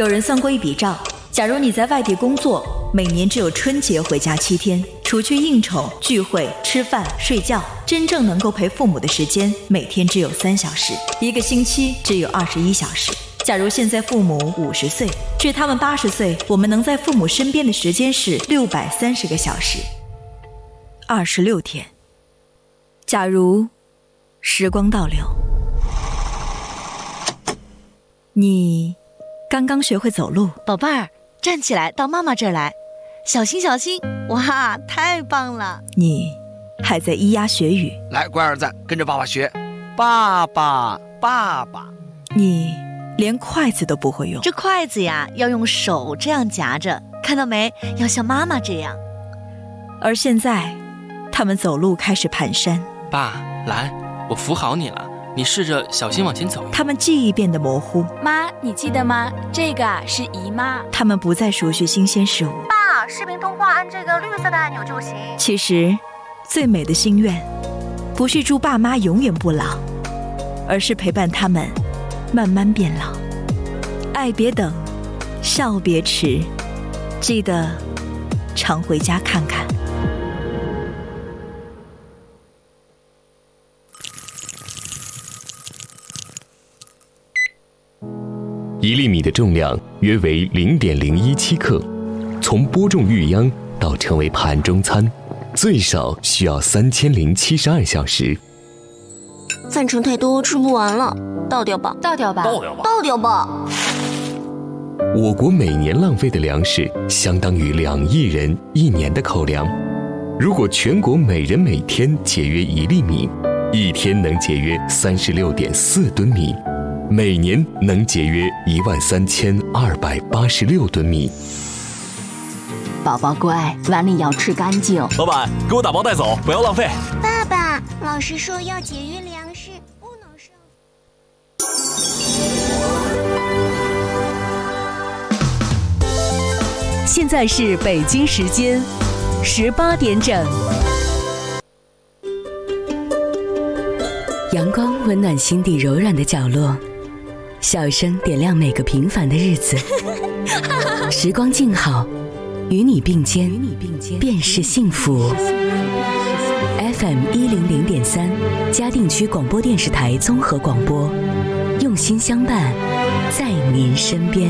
有人算过一笔账，假如你在外地工作，每年只有春节回家7天，除去应酬、聚会、吃饭、睡觉，真正能够陪父母的时间，每天只有3小时，一个星期只有21小时。假如现在父母50岁，至他们80岁，我们能在父母身边的时间是630个小时，26天。假如时光倒流，你刚刚学会走路， 宝贝儿，站起来，到妈妈这儿来，小心小心！哇，太棒了！ 你还在咿呀学语， 来，乖儿子，跟着爸爸学，爸爸，爸爸。 你连筷子都不会用， 这筷子呀，要用手这样夹着，看到没？要像妈妈这样。 而现在，他们走路开始蹒跚。 爸，来，我扶好你了，你试着小心往前走。 他们记忆变得模糊。 妈，你记得吗？这个是姨妈。 他们不再熟悉新鲜事物。 爸，视频通话按这个绿色的按钮就行。 其实，最美的心愿，不是祝爸妈永远不老，而是陪伴他们慢慢变老。爱别等，笑别迟，记得常回家看看。 1粒米的重量约为0.017克，从播种育秧到成为盘中餐，最少需要3072小时。 饭盛太多，吃不完了，倒掉吧， 倒掉吧， 倒掉吧。 我国每年浪费的粮食相当于2亿人1年的口粮。如果全国每人每天节约1粒米，一天能节约36.4吨米，每年能节约13286吨米。 宝宝乖，碗里要吃干净。 老板，给我打包带走，不要浪费。 爸爸，老师说要节约粮食，不能剩。 现在是北京时间18点整。阳光温暖心底柔软的角落，笑声点亮每个平凡的日子。时光静好，与你并肩，便是幸福。FM 100.3，嘉定区广播电视台综合广播，用心相伴，在您身边。